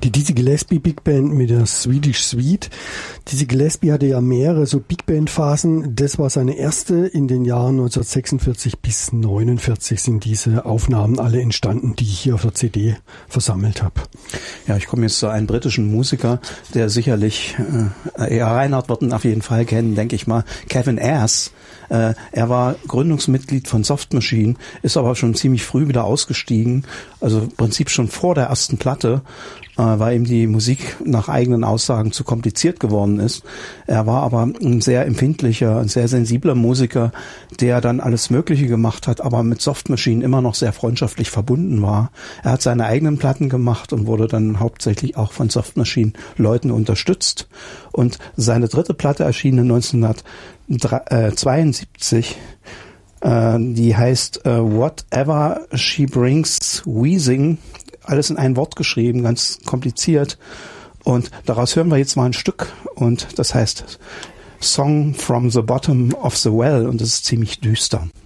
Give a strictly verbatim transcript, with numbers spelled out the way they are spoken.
Die Dizzy Gillespie Big Band mit der Swedish Suite. Dizzy Gillespie hatte ja mehrere so Big Band Phasen. Das war seine erste. In den Jahren neunzehnhundertsechsundvierzig bis neunundvierzig sind diese Aufnahmen alle entstanden, die ich hier auf der C D versammelt habe. Ja, ich komme jetzt zu einem britischen Musiker, der sicherlich, äh, ja, Reinhard wird ihn auf jeden Fall kennen, denke ich mal, Kevin Ayers. Äh, er war Gründungsmitglied von Soft Machine, ist aber schon ziemlich früh wieder ausgestiegen, also im Prinzip schon vor der ersten Platte, äh, weil ihm die Musik nach eigenen Aussagen zu kompliziert geworden ist. Er war aber ein sehr empfindlicher, ein sehr sensibler Musiker, der dann alles Mögliche gemacht hat, aber mit Soft Machine immer noch sehr freundschaftlich verbunden war. Er hat seine eigenen Platten gemacht und wurde dann hauptsächlich auch von Soft Machine Leuten unterstützt. Und seine dritte Platte erschien neunzehnhundertzweiundsiebzig, äh, die heißt äh, Whatever She Brings Wheezing, alles in ein Wort geschrieben, ganz kompliziert. Und daraus hören wir jetzt mal ein Stück und das heißt Song from the Bottom of the Well und das ist ziemlich düster.